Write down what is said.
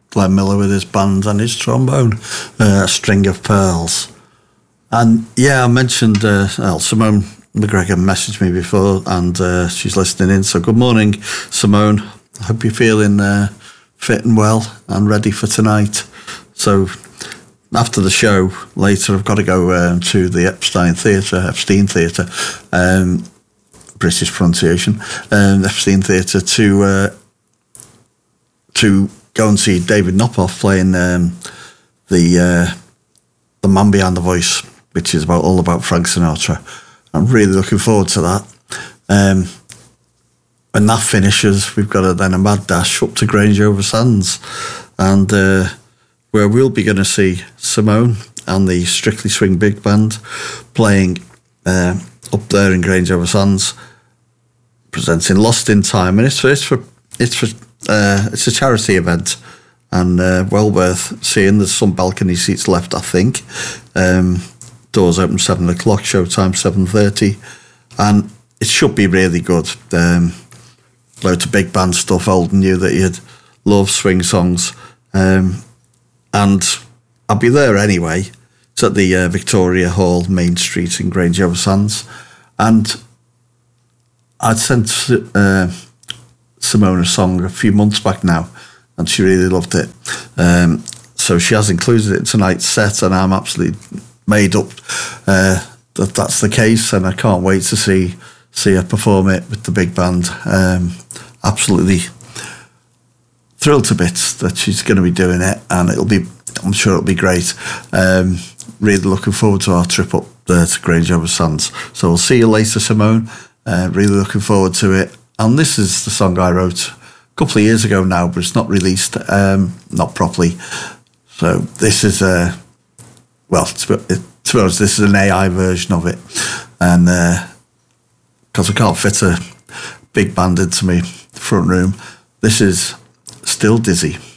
Glenn Miller with his band and his trombone, A String of Pearls. And yeah, I mentioned Simone McGregor messaged me before, and she's listening in. So good morning, Simone. I hope you're feeling fit and well and ready for tonight. So after the show later, I've got to go to the Epstein Theatre, British pronunciation, Epstein Theatre to go and see David Knophoff playing the Man Behind the Voice, which is all about Frank Sinatra. I'm really looking forward to that. When that finishes, we've got a mad dash up to Grange-over-Sands, and where we'll be going to see Simone and the Strictly Swing Big Band playing up there in Grange-over-Sands, presenting Lost in Time, and it's a charity event, and well worth seeing. There's some balcony seats left, I think. Doors open 7 o'clock, showtime 7:30, and it should be really good. Loads of big band stuff, old and new, that you'd love, swing songs, and I'll be there anyway. It's at the Victoria Hall, Main Street in Grange-over-Sands, and I'd sent Simone a song a few months back now, and she really loved it. So she has included it in tonight's set, and I'm absolutely made up that that's the case, and I can't wait to see her perform it with the big band. Absolutely thrilled to bits that she's going to be doing it, and I'm sure it'll be great. Really looking forward to our trip up there to Grange-over-Sands. So we'll see you later, Simone. Really looking forward to it. And this is the song I wrote a couple of years ago now, but it's not released, not properly. So this is to be honest, this is an AI version of it, and because I can't fit a big band into my front room, this is Still Dizzy.